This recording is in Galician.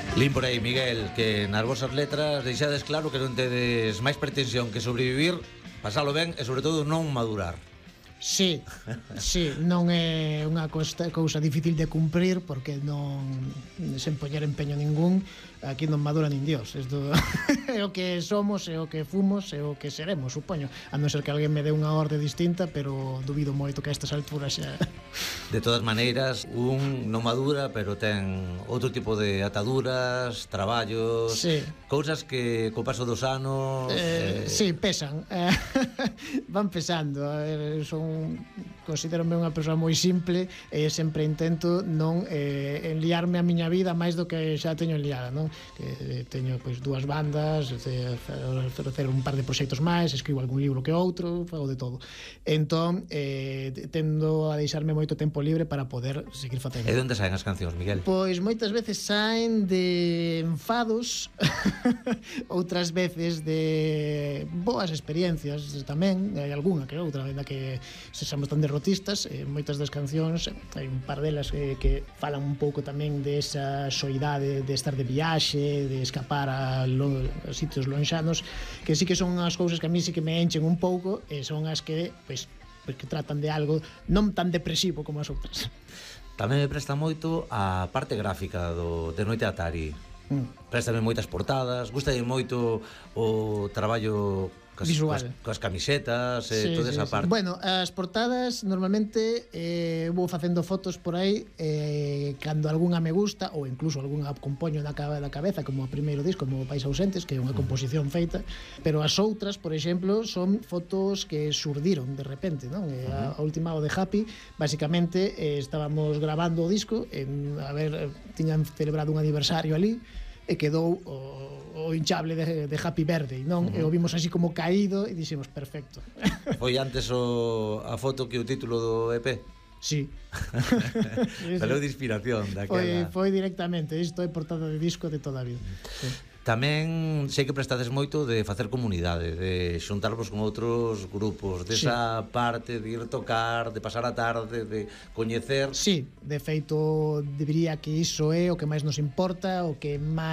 Lín por aí, Miguel, que nas vosas letras deixades claro que non tedes máis pretensión que sobrevivir, pasalo ben e sobre todo non madurar. Sí, non é unha cousa difícil de cumprir, porque non sen poñer empeño ningún, aquí non madura nin Dios. Isto é o que somos, é o que fumos, é o que seremos, supoño. A non ser que alguén me dé unha orde distinta, pero dubido moito que a estas alturas xa... De todas maneiras, un non madura, pero ten outro tipo de ataduras, traballos, cousas que co paso dos anos... Sí, pesan. Van pesando. Considérome unha persoa moi simple e sempre intento non enliarme a miña vida máis do que xa teño enliada, non? Que teño pois dúas bandas, facer un par de proxectos máis, escribo algún libro que outro, fago de todo. Entón, tendo a deixarme moito tempo libre para poder seguir facendo. E onde saen as cancións, Miguel? Pois moitas veces saen de enfados, outras veces de boas experiencias tamén, hai algunha que outra, ainda que sexamos tan derrotistas, moitas das cancións, hai un par delas que falan un pouco tamén desa soidade de estar de viaxe, de escapar a sitios lonxanos, que sí que son as cousas que a mí sí que me enchen un pouco, e son as que, pois, que tratan de algo non tan depresivo como as outras. Tamén me presta moito a parte gráfica de Noite Atari. Préstame moitas portadas, gustalle moito o traballo visual, coas camisetas e toda esa parte. Bueno, as portadas normalmente vou facendo fotos por aí cando algunha me gusta, ou incluso algunha compoño da cabeza, como o primeiro disco, como Pais Ausentes, que é unha composición feita, pero as outras, por exemplo, son fotos que surdiron de repente, non? A última, o de Happy, basicamente estábamos grabando o disco, tiñan celebrado un aniversario ali, e quedou o hinchable de Happy Birthday, non? E o vimos así como caído e dixemos, perfecto. Foi antes a foto que o título do EP? Sí. Falou de inspiración daquela. Foi directamente, isto é portada de disco de toda a vida. Tamén sei que prestades moito de facer comunidade, de xuntarvos con outros grupos, desa parte de ir tocar, de pasar a tarde, de coñecer. Sí, de feito, diría que iso é o que máis nos importa, o que máis